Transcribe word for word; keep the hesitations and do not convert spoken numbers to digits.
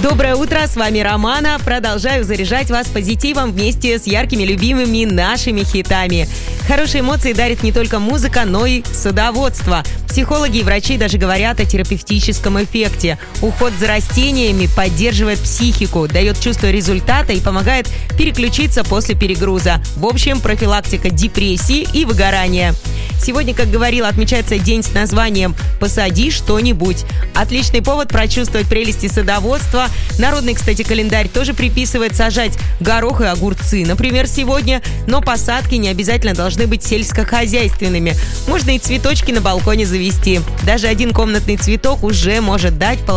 Доброе утро, с вами Романа. Продолжаю заряжать вас позитивом вместе с яркими, любимыми нашими хитами. Хорошие эмоции дарит не только музыка, но и садоводство. Психологи и врачи даже говорят о терапевтическом эффекте. Уход за растениями поддерживает психику, дает чувство результата и помогает переключиться после перегруза. В общем, профилактика депрессии и выгорания. Сегодня, как говорила, отмечается день с названием «Посади что-нибудь». Отличный повод прочувствовать прелести садоводства. Народный, кстати, календарь тоже приписывает сажать горох и огурцы, например, сегодня. Но посадки не обязательно должны быть сельскохозяйственными. Можно и цветочки на балконе завести. Даже один комнатный цветок уже может дать